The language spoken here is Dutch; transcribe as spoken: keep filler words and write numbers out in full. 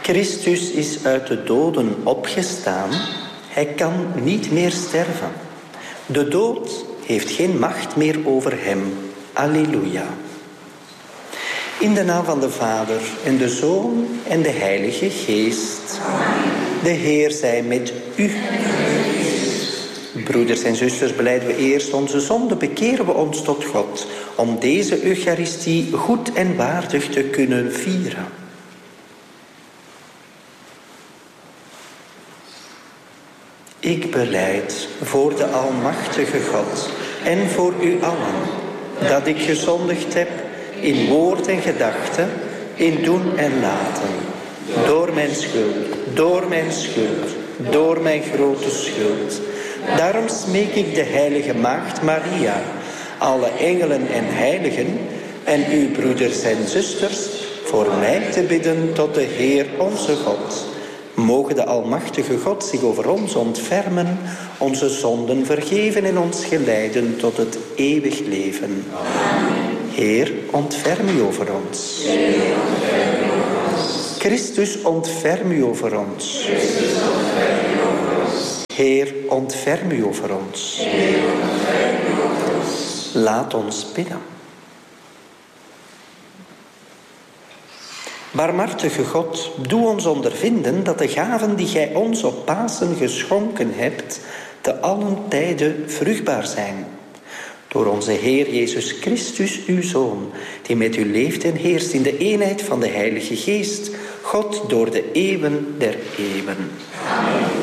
Christus is uit de doden opgestaan. Hij kan niet meer sterven. De dood heeft geen macht meer over hem. Alleluia. In de naam van de Vader en de Zoon en de Heilige Geest. De Heer zij met u. Broeders en zusters, belijden we eerst onze zonde, bekeren we ons tot God, om deze Eucharistie goed en waardig te kunnen vieren. Ik belijd voor de Almachtige God en voor u allen, dat ik gezondigd heb in woord en gedachte, in doen en laten, door mijn schuld, door mijn schuld, door mijn grote schuld. Daarom smeek ik de heilige Maagd Maria, alle engelen en heiligen en uw broeders en zusters voor mij te bidden tot de Heer onze God. Mogen de Almachtige God zich over ons ontfermen, onze zonden vergeven en ons geleiden tot het eeuwig leven. Amen. Heer, ontferm u over ons. Heer, ontferm u over ons. Christus, ontferm u over ons. Christus, ontferm u over ons. Heer, ontferm u over ons. Heer, ontferm u over ons. Laat ons bidden. Barmhartige God, doe ons ondervinden dat de gaven die gij ons op Pasen geschonken hebt, te allen tijde vruchtbaar zijn. Door onze Heer Jezus Christus, uw Zoon, die met u leeft en heerst in de eenheid van de Heilige Geest, God door de eeuwen der eeuwen. Amen.